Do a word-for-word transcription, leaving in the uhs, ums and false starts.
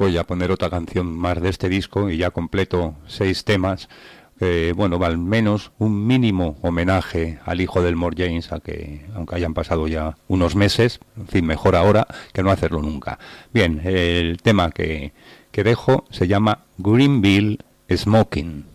voy a poner otra canción más de este disco y ya completo seis temas. Eh, bueno, al menos un mínimo homenaje al hijo del Mort James, a que, aunque hayan pasado ya unos meses, en fin, mejor ahora que no hacerlo nunca. Bien, el tema que, que dejo se llama Greenville Smoking.